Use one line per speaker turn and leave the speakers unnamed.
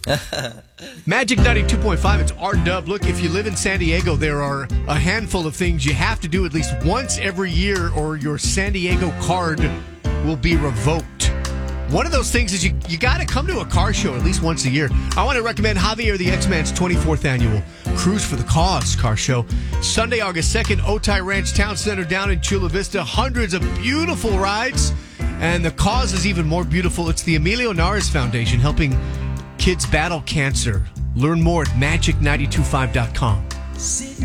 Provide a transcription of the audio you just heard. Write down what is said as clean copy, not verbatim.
Magic 92.5, it's R-Dub. Look, if you live in San Diego, there are a handful of things you have to do at least once every year or your San Diego card will be revoked. One of those things is you got to come to a car show at least once a year. I want to recommend Javier the X-Man's 24th annual Cruise for the Cause car show. Sunday, August 2nd, Otay Ranch Town Center down in Chula Vista. Hundreds of beautiful rides. And the cause is even more beautiful. It's the Emilio Nares Foundation helping kids battle cancer. Learn more at magic925.com.